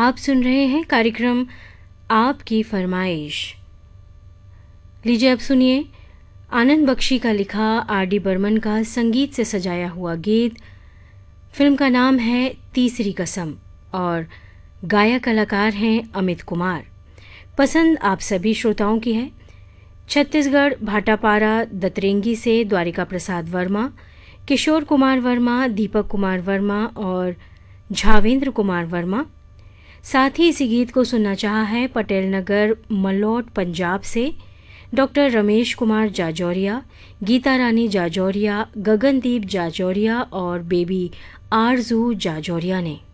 आप सुन रहे हैं कार्यक्रम आपकी फरमाइश। लीजिए अब सुनिए आनंद बख्शी का लिखा R.D. बर्मन का संगीत से सजाया हुआ गीत। फिल्म का नाम है तीसरी कसम और गायक कलाकार हैं अमित कुमार। पसंद आप सभी श्रोताओं की है। छत्तीसगढ़ भाटापारा दतरेंगी से द्वारिका प्रसाद वर्मा, किशोर कुमार वर्मा, दीपक कुमार वर्मा और झावेंद्र कुमार वर्मा। साथ ही इसी गीत को सुनना चाहा है पटेल नगर मलौट पंजाब से डॉक्टर रमेश कुमार जाजौरिया, गीता रानी जाजौरिया, गगनदीप जाजौरिया और बेबी आरजू जाजौरिया ने।